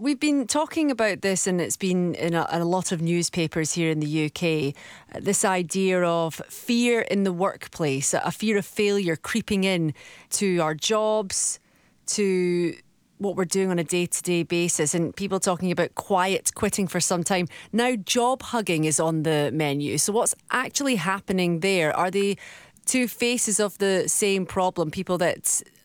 we've been talking about this, and it's been in a lot of newspapers here in the UK, this idea of fear in the workplace, a fear of failure creeping in to our jobs, to what we're doing on a day-to-day basis, and people talking about quiet quitting for some time. Now job hugging is on the menu. So what's actually happening there? Are they two faces of the same problem? People that